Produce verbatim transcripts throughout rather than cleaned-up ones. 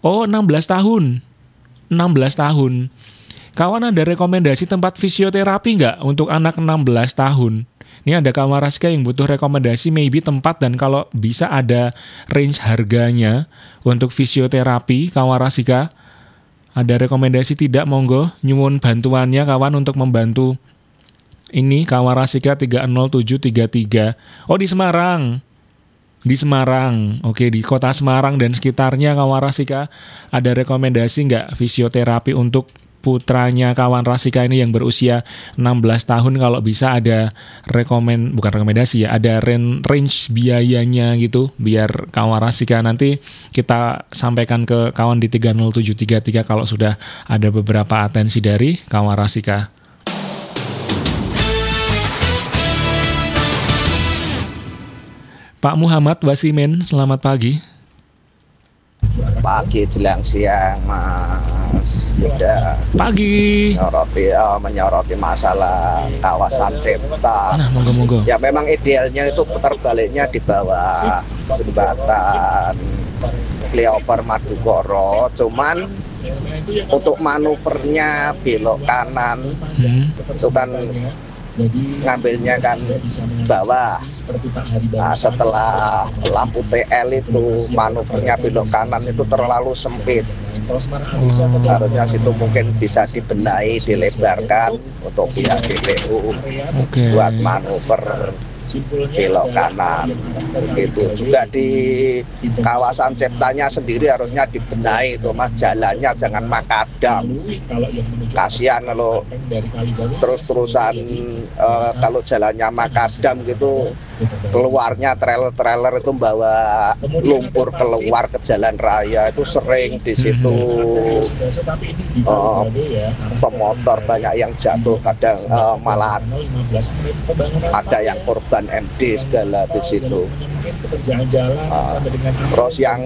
Oh, enam belas tahun. enam belas tahun. Kawan, ada rekomendasi tempat fisioterapi nggak untuk anak enam belas tahun? Ini ada kawan Rasika yang butuh rekomendasi, maybe tempat dan kalau bisa ada range harganya untuk fisioterapi, kawan Rasika. Ada rekomendasi tidak, monggo nyuwun bantuannya kawan untuk membantu ini kawan Rasika tiga nol tujuh tiga tiga. Oh, di Semarang. Di Semarang. Oke, di kota Semarang dan sekitarnya kawan Rasika ada rekomendasi nggak fisioterapi untuk putranya kawan Rasika ini yang berusia enam belas tahun? Kalau bisa ada rekomend bukan rekomendasi ya, ada range biayanya gitu biar kawan Rasika nanti kita sampaikan ke kawan di tiga nol tujuh tiga tiga kalau sudah ada beberapa atensi dari kawan Rasika. Pak Muhammad Wasimin, selamat pagi. Pagi jelang siang, Mas Yuda. Pagi. Menyoroti, oh, menyoroti masalah kawasan Cipta. Nah, monggo-monggo. Ya memang idealnya itu putar baliknya di bawah jembatan flyover Madukoro. Cuman untuk manuvernya belok kanan hmm. itu kan ngambilnya kan bawah. Nah, setelah lampu T L itu manuvernya belok kanan itu terlalu sempit. Hmm. Harusnya situ mungkin bisa dibenahi, dilebarkan untuk pihak B P U okay. buat manuver belok kanan. Begitu juga di kawasan Ciptanya sendiri harusnya dibenahi itu Mas, jalannya jangan makadam. Kasihan kalau terus-terusan uh, kalau jalannya makadam gitu, keluarnya trailer-trailer itu bawa lumpur keluar ke jalan raya, itu sering di situ uh, pemotor banyak yang jatuh, kadang uh, malah ada yang korban M D segala di situ. Uh, terus yang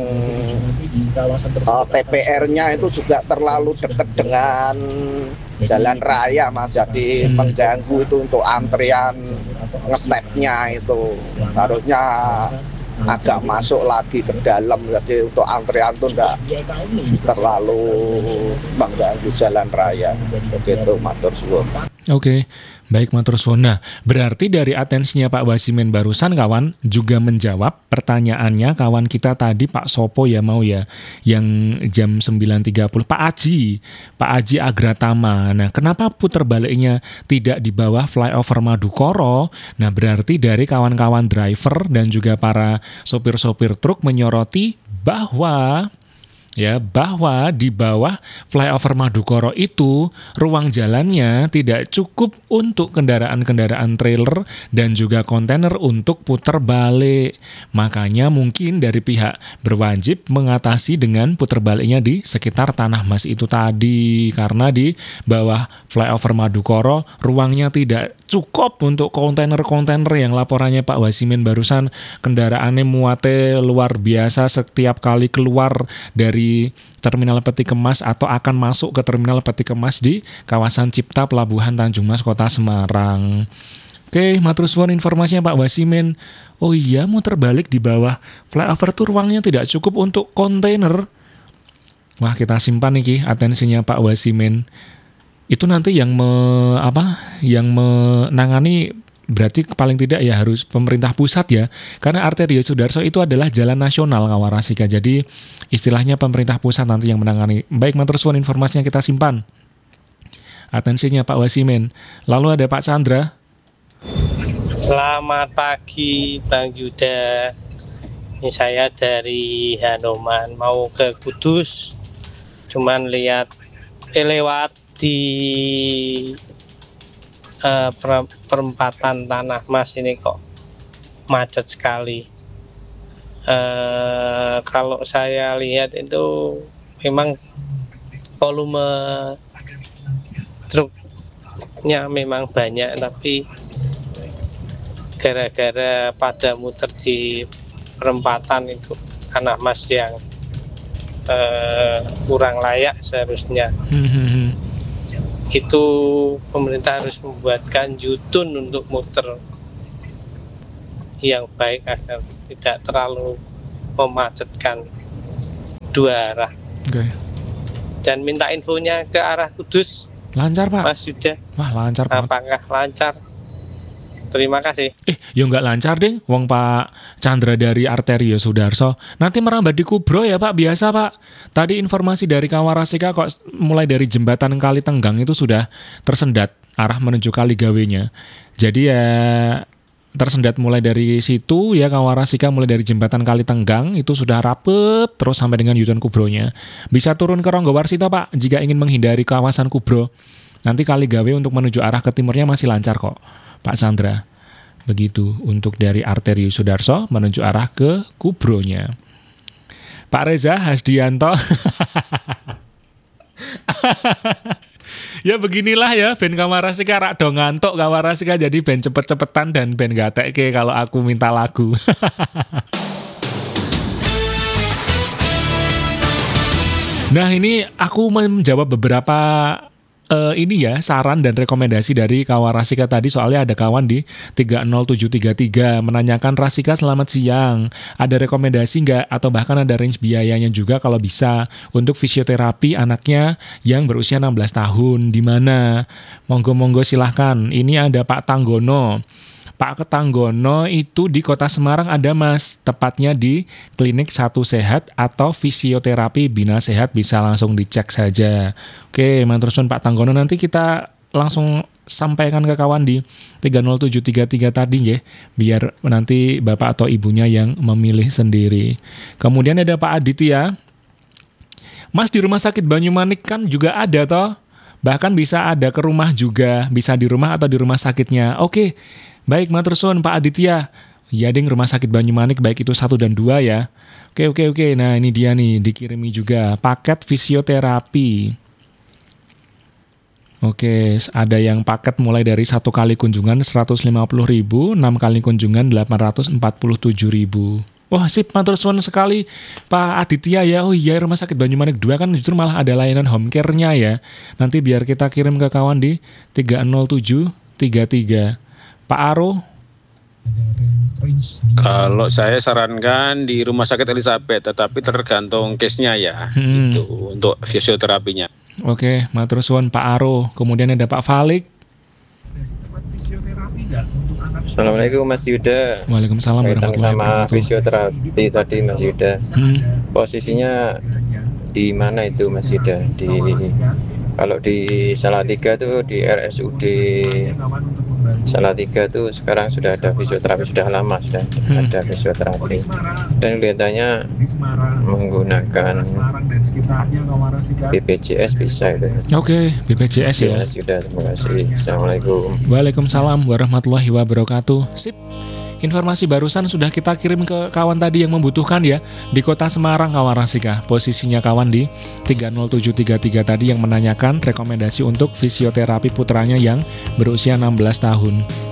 uh, T P R-nya itu juga terlalu dekat dengan jalan raya Mas, jadi mengganggu itu untuk antrian ngetepnya itu. Harusnya agak masuk lagi ke dalam, jadi untuk antrian itu enggak terlalu mengganggu jalan raya. Begitu, matur suwun. Oke, baik matur suwun. Nah, berarti dari atensinya Pak Wasimin barusan kawan juga menjawab pertanyaannya kawan kita tadi Pak Sopo ya mau ya, yang jam sembilan tiga puluh, Pak Aji, Pak Aji Agratama. Nah, kenapa putar baliknya tidak di bawah flyover Madukoro? Nah, berarti dari kawan-kawan driver dan juga para sopir-sopir truk menyoroti bahwa ya bahwa di bawah flyover Madukoro itu ruang jalannya tidak cukup untuk kendaraan-kendaraan trailer dan juga kontainer untuk putar balik. Makanya mungkin dari pihak berwajib mengatasi dengan putar baliknya di sekitar Tanah Mas itu tadi, karena di bawah flyover Madukoro ruangnya tidak cukup untuk kontainer-kontainer yang laporannya Pak Wasimin barusan kendaraannya muatnya luar biasa setiap kali keluar dari terminal peti kemas atau akan masuk ke terminal peti kemas di kawasan Cipta Pelabuhan Tanjung Mas Kota Semarang. Oke, matur suwun informasinya Pak Wasimin. Oh iya, muter balik di bawah flyover tuh ruangnya tidak cukup untuk kontainer. Wah, kita simpan nih atensinya Pak Wasimin. Itu nanti yang me, apa yang menangani berarti paling tidak ya harus pemerintah pusat ya, karena Arterio Sudarso itu adalah jalan nasional kawan Rasika, jadi istilahnya pemerintah pusat nanti yang menangani. Baik, matur suwun informasinya kita simpan atensinya Pak Wasimin. Lalu ada Pak Chandra. Selamat pagi Bang Yuda, ini saya dari Hanoman mau ke Kudus, cuman lihat eh, lewat di uh, per, perempatan Tanah Mas ini kok macet sekali. Uh, kalau saya lihat itu memang volume truknya memang banyak, tapi gara-gara pada muter di perempatan itu Tanah Mas yang uh, kurang layak seharusnya. Itu pemerintah harus membuatkan U-turn untuk muter yang baik agar tidak terlalu memacetkan dua arah. Oke. Dan minta infonya ke arah Kudus, Lancar Pak. Mas Yuda. Wah lancar banget. Apakah lancar? Terima kasih. Eh, ya nggak lancar deh. Wong Pak Chandra dari Arterio Sudarso. Nanti merambat di Kubro ya Pak, biasa Pak. Tadi informasi dari Kawarasika kok mulai dari jembatan Kali Tenggang itu sudah tersendat arah menuju Kali Gawenya. Jadi ya tersendat mulai dari situ ya Kawarasika, mulai dari jembatan Kali Tenggang itu sudah rapet terus sampai dengan Yudan Kubronya. Bisa turun ke Ronggowarsita Pak jika ingin menghindari kawasan Kubro. Nanti Kali Gawe untuk menuju arah ke timurnya masih lancar kok Pak Chandra. Begitu untuk dari Arterio Sudarso menuju arah ke Kubronya. Pak Reza Hasdianto. Ya beginilah ya ben Kawarasika rak do ngantuk Kawarasika, jadi ben cepet-cepetan dan ben gatekke kalau aku minta lagu. Nah ini aku menjawab beberapa uh, ini ya saran dan rekomendasi dari Kawarasika tadi, soalnya ada kawan di tiga nol tujuh tiga tiga menanyakan, Rasika selamat siang, ada rekomendasi nggak atau bahkan ada range biayanya juga kalau bisa untuk fisioterapi anaknya yang berusia enam belas tahun di mana? Monggo-monggo silahkan. Ini ada Pak Tanggono. Pak Ketanggono itu di Kota Semarang ada Mas, tepatnya di Klinik Satu Sehat atau Fisioterapi Bina Sehat, bisa langsung dicek saja. Oke, matur suwun Pak Tanggono, nanti kita langsung sampaikan ke kawan di tiga nol tujuh tiga tiga tadi ya, biar nanti Bapak atau Ibunya yang memilih sendiri. Kemudian ada Pak Aditya. Mas, di Rumah Sakit Banyumanik kan juga ada toh? Bahkan bisa ada ke rumah juga, bisa di rumah atau di rumah sakitnya. Oke, baik matur suwun Pak Aditya. Ya ding, Rumah Sakit Banyumanik baik itu satu dan dua ya. Oke oke oke. Nah ini dia nih, dikirimi juga paket fisioterapi. Oke, ada yang paket mulai dari satu kali kunjungan seratus lima puluh ribu, enam kali kunjungan delapan ratus empat puluh tujuh ribu. Wah sip, matur suwun sekali Pak Aditya ya. Oh iya, Rumah Sakit Banyumanik dua kan justru malah ada layanan home care-nya ya. Nanti biar kita kirim ke kawan di tiga nol tujuh tiga tiga. Pak Aro? Kalau saya sarankan di Rumah Sakit Elizabeth, tetapi tergantung case-nya ya, Hmm. itu untuk fisioterapinya. Oke, matur suwun Pak Aro. Kemudian ada Pak Falik. Assalamualaikum Mas Yuda. Waalaikumsalam Kaitan warahmatullahi sama wabarakatuh. fisioterapi tadi Mas Yuda. Hmm. Posisinya di mana itu Mas Yuda? Di kalau di Salatiga tuh di R S U D Salatiga tuh sekarang sudah ada fisioterapi, sudah lama sudah Hmm. ada fisioterapi. Dan kelihatannya menggunakan B P J S bisa itu. Oke, B P J S ya. Mas Yuda, terima kasih. Assalamualaikum. Waalaikumsalam warahmatullahi wabarakatuh. Sip. Informasi barusan sudah kita kirim ke kawan tadi yang membutuhkan ya, di Kota Semarang Kawarasika. Posisinya kawan di tiga nol tujuh tiga tiga tadi yang menanyakan rekomendasi untuk fisioterapi putranya yang berusia enam belas tahun.